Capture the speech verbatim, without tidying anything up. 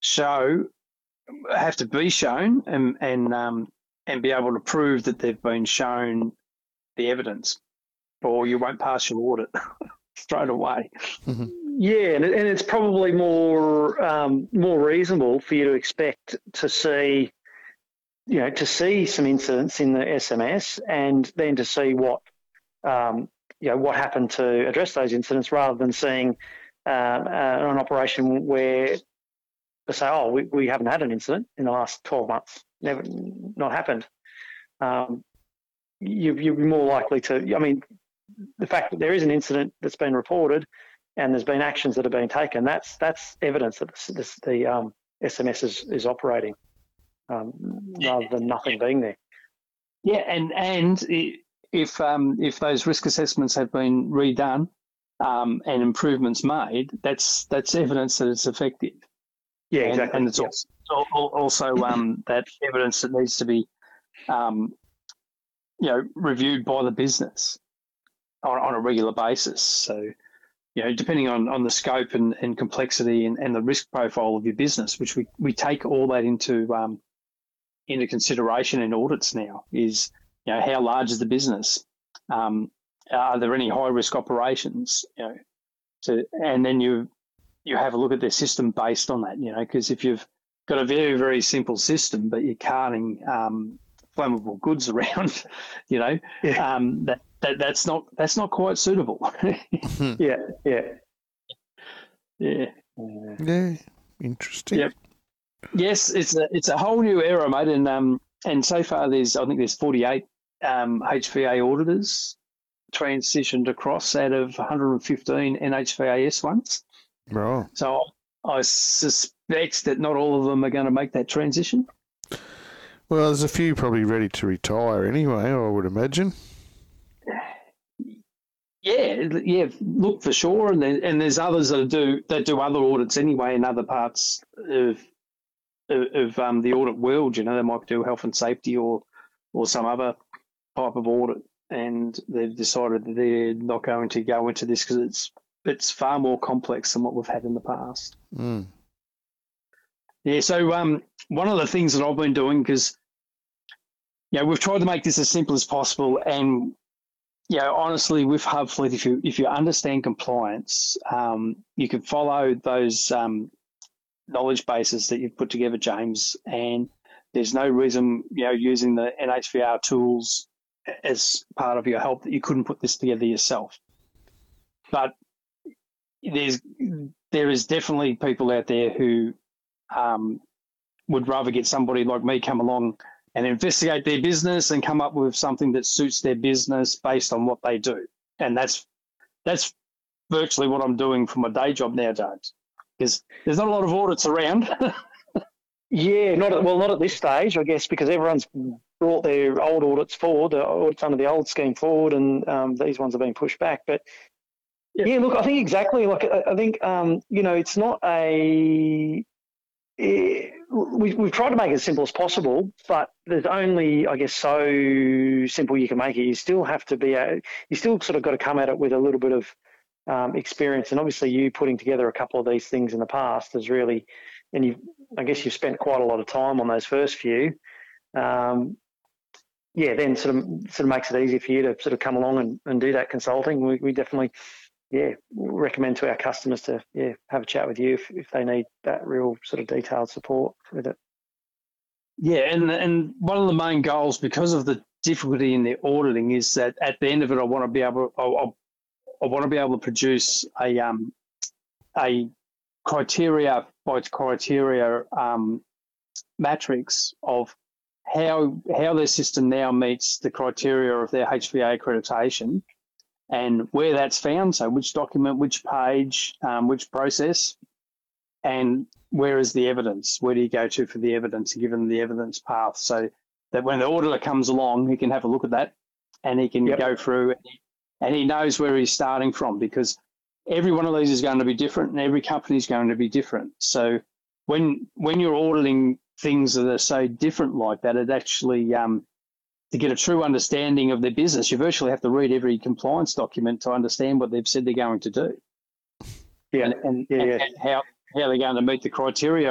show have to be shown and and um, and be able to prove that they've been shown the evidence, or you won't pass your audit straight away. Mm-hmm. Yeah, and, and it's probably more um, more reasonable for you to expect to see, you know, to see some incidents in the S M S, and then to see what, um, you know, what happened to address those incidents, rather than seeing uh, uh, an operation where they say, oh, we, we haven't had an incident in the last twelve months, never, not happened. Um, you, you'd be more likely to, I mean, the fact that there is an incident that's been reported and there's been actions that have been taken, that's that's evidence that this, this, the um, S M S is, is operating, um, rather than nothing being there. Yeah, and and if um, if those risk assessments have been redone um, and improvements made, that's that's evidence that it's effective. Yeah, and, exactly. And it's yeah. also, also um, that evidence that needs to be, um, you know, reviewed by the business on, on a regular basis. So, you know, depending on, on the scope and, and complexity and, and the risk profile of your business, which we, we take all that into um, into consideration in audits now, is, you know, how large is the business? Um, are there any high risk operations? You know, to and then you you have a look at their system based on that. You know, because if you've got a very very simple system, but you're carting um, flammable goods around, you know, Yeah. um, that, that that's not that's not quite suitable. yeah, yeah, yeah. Yeah, interesting. Yep. Yes, it's a it's a whole new era, mate, and um and so far there's I think there's forty-eight um, H V A auditors transitioned across out of one hundred fifteen N H V A S ones. Right. So I suspect that not all of them are going to make that transition. Well, there's a few probably ready to retire anyway, I would imagine. Yeah, yeah. Look, for sure, and there, and there's others that do that do other audits anyway in other parts of of, of um, the audit world. You know, they might do health and safety or or some other type of audit, and they've decided that they're not going to go into this because it's it's far more complex than what we've had in the past. Mm. Yeah. So um, one of the things that I've been doing, because yeah, you know, we've tried to make this as simple as possible, and yeah, honestly, with Hubfleet, if you if you understand compliance, um, you can follow those um, knowledge bases that you've put together, James, and there's no reason, you know, using the N H V R tools as part of your help that you couldn't put this together yourself. But there's there is definitely people out there who um, would rather get somebody like me come along and investigate their business and come up with something that suits their business based on what they do. And that's that's virtually what I'm doing for my day job now, James, because there's not a lot of audits around. yeah, not at, well, not at this stage, I guess, because everyone's brought their old audits forward, the audits under the old scheme forward, and um, these ones are being pushed back. But yeah, yeah look, I think exactly, like I, I think, um, you know, it's not a... It, we, we've tried to make it as simple as possible, but there's only, I guess, so simple you can make it. You still have to be, a, you still sort of got to come at it with a little bit of um, experience. And obviously you putting together a couple of these things in the past is really, and you, I guess you've spent quite a lot of time on those first few. Um, yeah, then sort of sort of makes it easier for you to sort of come along and, and do that consulting. We, we definitely, yeah, recommend to our customers to yeah have a chat with you if, if they need that real sort of detailed support with it. Yeah, and and one of the main goals, because of the difficulty in the auditing, is that at the end of it, I want to be able, I, I, I want to be able to produce a um a criteria by criteria um matrix of how how their system now meets the criteria of their H V A accreditation. And where that's found, so which document, which page, um, which process, and where is the evidence? Where do you go to for the evidence, given the evidence path, so that when the auditor comes along, he can have a look at that and he can yep. go through and he knows where he's starting from, because every one of these is going to be different and every company is going to be different. So when when you're auditing things that are so different like that, it actually... Um, to get a true understanding of their business, you virtually have to read every compliance document to understand what they've said they're going to do. Yeah, and, and, yeah, and, yeah. and how, how they're going to meet the criteria